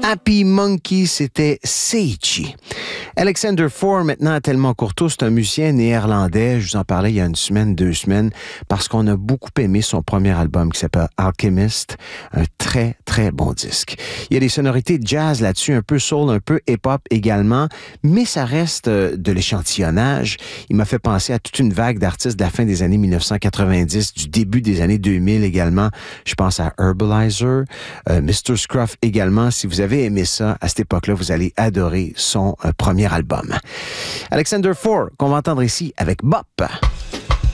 Happy Monkey, c'était Seichi. Alexander Four, maintenant tellement Courteau, c'est un musicien néerlandais. Je vous en parlais il y a une semaine, 2 semaines, parce qu'on a beaucoup aimé son premier album qui s'appelle Alchemist. Un très, très bon disque. Il y a des sonorités jazz là-dessus, un peu soul, un peu hip-hop également, mais ça reste de l'échantillonnage. Il m'a fait penser à toute une vague d'artistes de la fin des années 1990, du début des années 2000 également. Je pense à Herbalizer, Mr. Scruff également. Si vous avez aimé ça, à cette époque-là, vous allez adorer son premier album. Alexander Four, qu'on va entendre ici avec Bop.